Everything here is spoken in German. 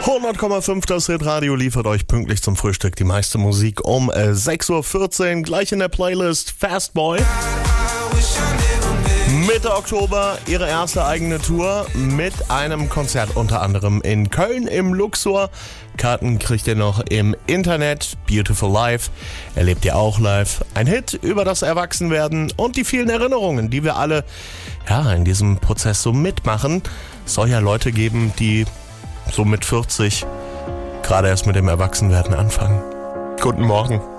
100,5 das Hitradio liefert euch pünktlich zum Frühstück die meiste Musik um 6.14 Uhr. Gleich in der Playlist Fastboy. Mitte Oktober ihre erste eigene Tour mit einem Konzert unter anderem in Köln im Luxor. Karten kriegt ihr noch im Internet. Beautiful Life erlebt ihr auch live. Ein Hit über das Erwachsenwerden und die vielen Erinnerungen, die wir alle in diesem Prozess so mitmachen. Es soll ja Leute geben, die so mit 40 gerade erst mit dem Erwachsenwerden anfangen. Guten Morgen.